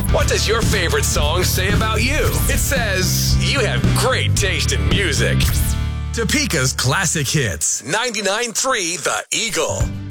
What does your favorite song say about you? It says you have great taste in music. Topeka's classic hits. 99.3 The Eagle.